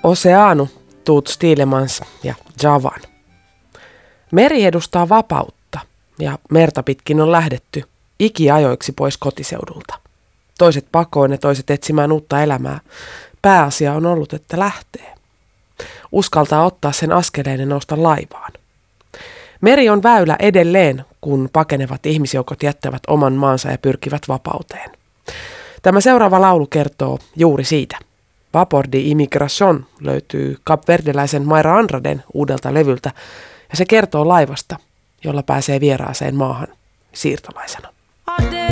Oceanu, Toots Thielemans ja Javan. Meri edustaa vapautta ja merta pitkin on lähdetty ikiajoiksi pois kotiseudulta. Toiset pakoon ja toiset etsimään uutta elämää. Pääasia on ollut, että lähtee. Uskaltaa ottaa sen askeleen ja nousta laivaan. Meri on väylä edelleen, kun pakenevat ihmisjoukot jättävät oman maansa ja pyrkivät vapauteen. Tämä seuraava laulu kertoo juuri siitä. Vapor de Immigración löytyy kapverdeläisen Mayra Andraden uudelta levyltä ja se kertoo laivasta, jolla pääsee vieraaseen maahan siirtolaisena.